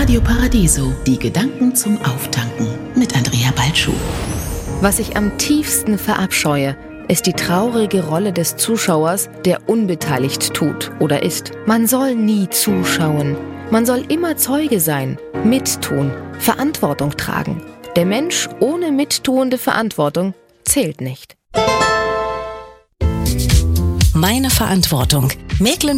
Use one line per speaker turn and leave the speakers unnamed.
Radio Paradiso, die Gedanken zum Auftanken mit Andrea Balschuh.
Was ich am tiefsten verabscheue, ist die traurige Rolle des Zuschauers, der unbeteiligt tut oder ist. Man soll nie zuschauen. Man soll immer Zeuge sein, mittun, Verantwortung tragen. Der Mensch ohne mittuende Verantwortung zählt nicht.
Meine Verantwortung.